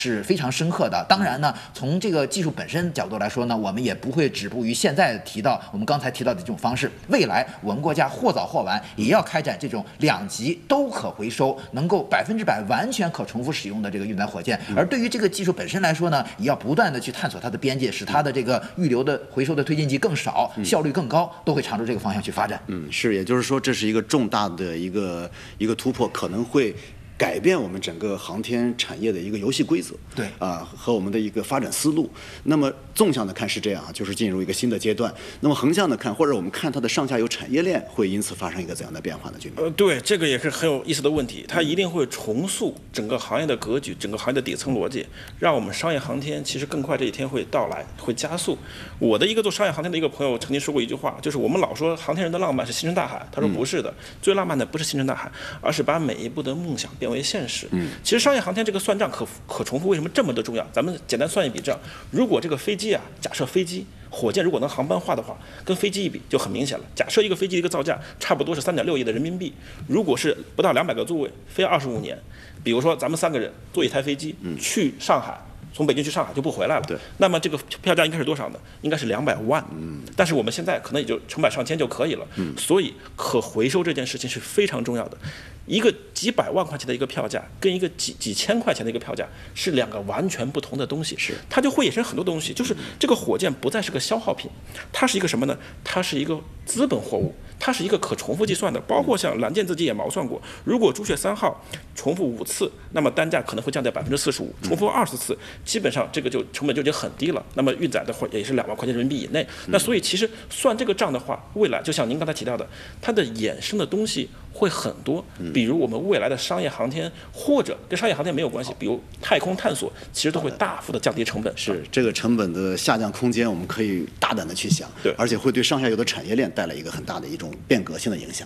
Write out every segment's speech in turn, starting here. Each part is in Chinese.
是非常深刻的。当然呢，从这个技术本身角度来说呢，我们也不会止步于现在我们刚才提到的这种方式。未来我们国家或早或晚也要开展这种2级都可回收、能够100%完全可重复使用的这个运载火箭。而对于这个技术本身来说呢，也要不断的去探索它的边界，使它的这个预留的回收的推进剂更少，效率更高，都会朝着这个方向去发展。 是，也就是说，这是一个重大的一个突破，可能会改变我们整个航天产业的一个游戏规则， 对和我们的一个发展思路。那么纵向的看是这样啊，就是进入一个新的阶段。那么横向的看，或者我们看它的上下游产业链会因此发生一个怎样的变化呢？军民？ 对，这个也是很有意思的问题，它一定会重塑整个行业的格局，整个行业的底层逻辑，让我们商业航天其实更快这一天会到来，会加速。我的一个做商业航天的一个朋友曾经说过一句话，就是我们老说航天人的浪漫是星辰大海，他说不是的，最浪漫的不是星辰大海，而是把每一步的梦想变为现实。其实商业航天这个算账可重复为什么这么的重要？咱们简单算一笔账，如果这个飞机啊，假设火箭如果能航班化的话，跟飞机一比就很明显了。假设一个飞机的一个造价差不多是3.6亿的人民币，如果是不到200个座位，飞25年，比如说咱们3个人坐一台飞机去上海。从北京去上海就不回来了， 对。 那么这个票价应该是多少呢？应该是200万。但是我们现在可能也就成百上千就可以了。所以可回收这件事情是非常重要的。一个几百万块钱的一个票价，跟一个几千块钱的一个票价是2个完全不同的东西。 是。 它就会衍生很多东西，就是这个火箭不再是个消耗品，它是一个什么呢？它是一个资本货物。它是一个可重复计算的，包括像蓝箭自己也毛算过，如果朱雀3号重复5次，那么单价可能会降到45%，重复20次，基本上这个就成本就已经很低了。那么运载的话也是2万块钱人民币以内。那所以其实算这个账的话，未来就像您刚才提到的，它的衍生的东西会很多，比如我们未来的商业航天，或者跟商业航天没有关系，比如太空探索，其实都会大幅的降低成本。 是这个成本的下降空间，我们可以大胆的去想， 对， 而且会对上下游的产业链带来一个很大的一种变革性的影响。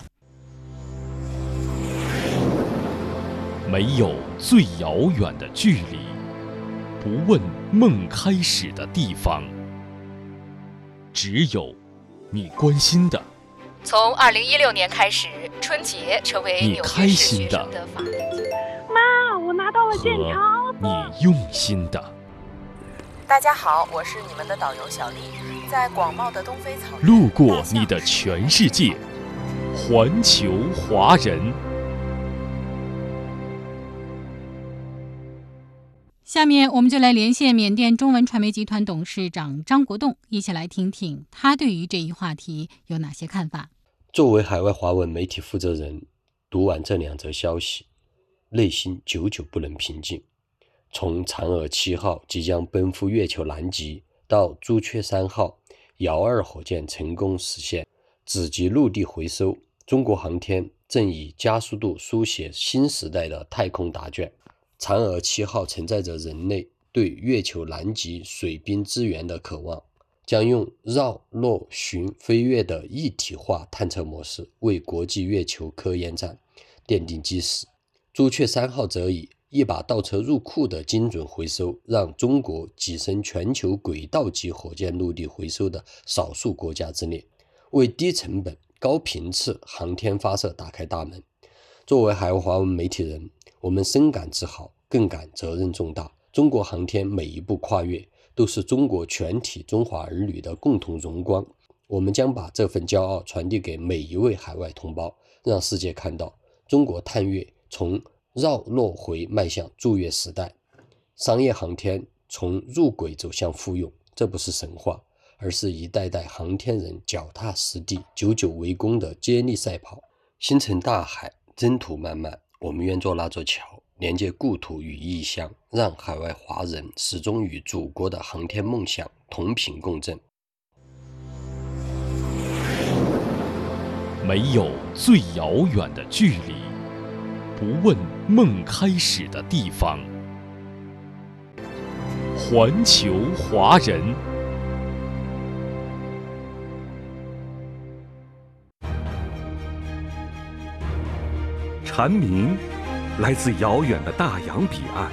没有最遥远的距离，不问梦开始的地方，只有你关心的。 从2016年开始，春节成为纽约市学生的法定节日。 妈，我拿到了剑桥。 你用心的。 大家好，我是你们的导游小丽，在广袤的东非草原， 路过你的全世界，环球华人。 下面我们就来连线缅甸中文传媒集团董事长张国栋，一起来听听他对于这一话题有哪些看法。 作为海外华文媒体负责人，读完这2则消息，内心久久不能平静。从嫦娥7号即将奔赴月球南极，到朱雀3号遥2火箭成功实现子级陆地回收，中国航天正以加速度书写新时代的太空答卷。嫦娥7号承载着人类对月球南极水冰资源的渴望，将用绕、落、巡、飞跃的一体化探测模式为国际月球科研站奠定基石。朱雀3号则以一把倒车入库的精准回收，让中国跻身全球轨道级火箭陆地回收的少数国家之列，为低成本、高频次航天发射打开大门。作为海外华文媒体人，我们深感自豪，更感责任重大。中国航天每一步跨越，都是中国全体中华儿女的共同荣光。我们将把这份骄傲传递给每一位海外同胞，让世界看到中国探月从绕落回迈向驻月时代，商业航天从入轨走向复用。这不是神话，而是一代代航天人脚踏实地、久久为功的接力赛跑。星辰大海，征途漫漫，我们愿做那座桥，连接故土与异乡，让海外华人始终与祖国的航天梦想同频共振。 没有最遥远的距离，不问梦开始的地方。环球华人。 蝉鸣来自遥远的大洋彼岸，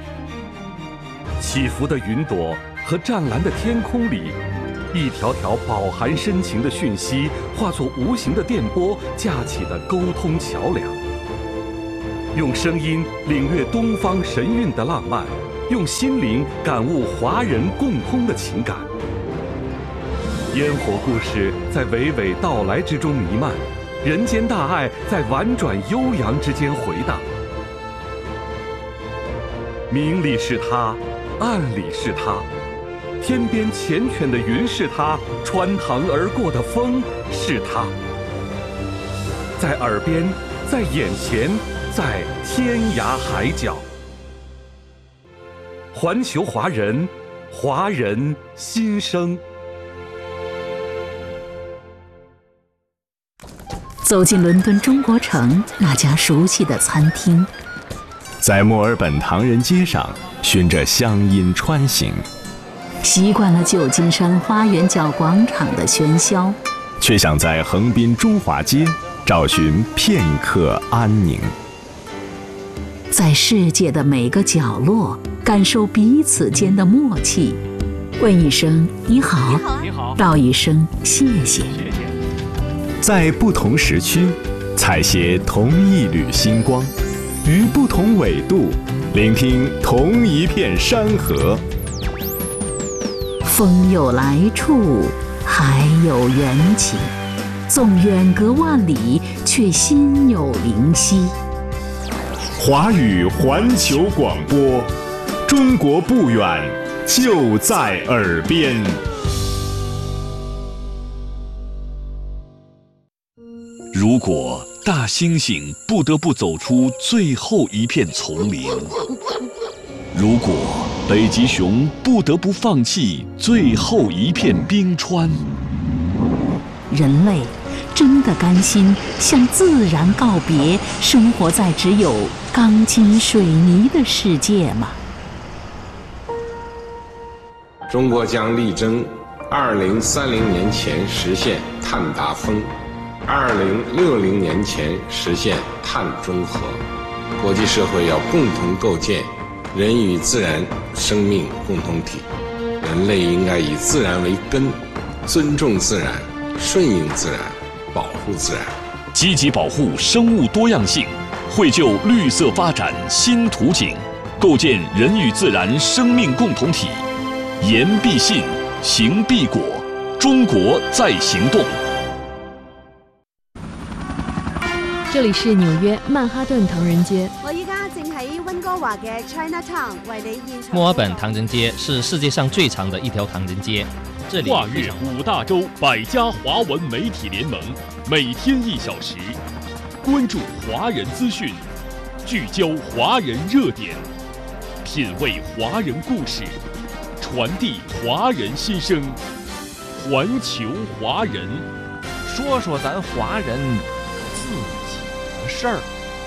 起伏的云朵和湛蓝的天空里，一条条饱含深情的讯息化作无形的电波，架起的沟通桥梁。用声音领略东方神韵的浪漫， 用心灵感悟华人共通的情感。烟火故事在娓娓道来之中弥漫，人间大爱在婉转悠扬之间回荡。明里是他，暗里是他，天边缱绻的云是他，穿堂而过的风是他，在耳边，在眼前，在天涯海角。环球华人，华人心声。 走进伦敦中国城那家熟悉的餐厅， 在墨尔本唐人街上循着乡音穿行， 习惯了旧金山花园角广场的喧嚣， 却想在横滨中华街找寻片刻安宁。 在世界的每个角落感受彼此间的默契，问一声你好，道一声谢谢。 在不同时区采撷同一缕星光，于不同纬度聆听同一片山河。 风有来处，海有缘起，纵远隔万里，却心有灵犀。 华语环球广播，中国不远，就在耳边。 如果大猩猩不得不走出最后一片丛林，如果北极熊不得不放弃最后一片冰川， 人类真的甘心向自然告别，生活在只有钢筋水泥的世界吗？ 中国将力争2030年前实现碳达峰，2060年前实现碳中和。国际社会要共同构建人与自然生命共同体，人类应该以自然为根，尊重自然，顺应自然，保护自然， 积极保护生物多样性，绘就绿色发展新图景，构建人与自然生命共同体。言必信，行必果，中国在行动。 这里是纽约曼哈顿唐人街。 我依家正喺温哥華嘅 Chinatown 為你現場。 墨爾本唐人街是世界上最长的一条唐人街，这里跨越5大洲100家华文媒体联盟，每天1小时，关注华人资讯，聚焦华人热点，品味华人故事，传递华人心声，环球华人， 说说咱华人自己的事儿。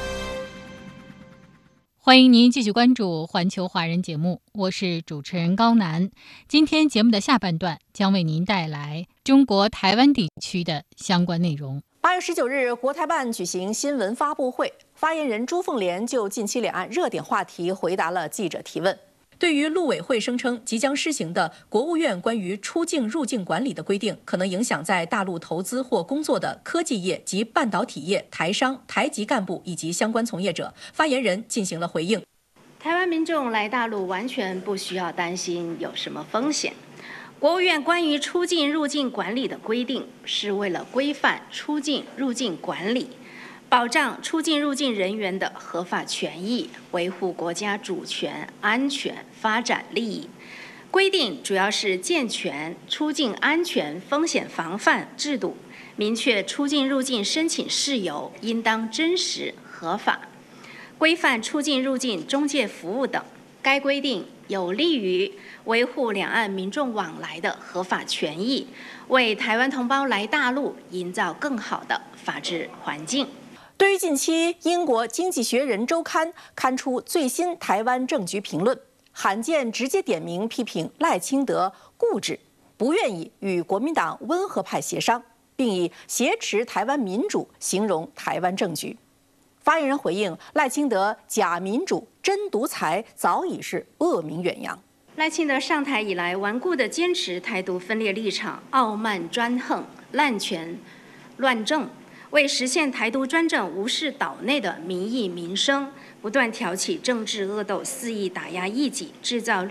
欢迎您继续关注环球华人节目，我是主持人高楠。今天节目的下半段将为您带来中国台湾地区的相关内容。 8月19日，国台办举行新闻发布会，发言人朱凤莲就近期两岸热点话题回答了记者提问。对于陆委会声称即将施行的国务院关于出境入境管理的规定可能影响在大陆投资或工作的科技业及半导体业台商、台籍干部以及相关从业者，发言人进行了回应。 台湾民众来大陆完全不需要担心有什么风险。国务院关于出境入境管理的规定是为了规范出境入境管理，保障出境入境人员的合法权益，维护国家主权、安全、发展利益。规定主要是健全出境安全风险防范制度，明确出境入境申请事由应当真实合法，规范出境入境中介服务等。该规定有利于维护两岸民众往来的合法权益，为台湾同胞来大陆营造更好的法治环境。 对于近期英国《经济学人》周刊刊出最新台湾政局评论，罕见直接点名批评赖清德固执，不愿意与国民党温和派协商，并以挟持台湾民主形容台湾政局。发言人回应，赖清德假民主、真独裁早已是恶名远扬。 赖清德上台以来，顽固地坚持台独分裂立场，傲慢专横、滥权乱政，为实现台独专政无视岛内的民意民生， 不断挑起政治恶斗，肆意打压异己，制造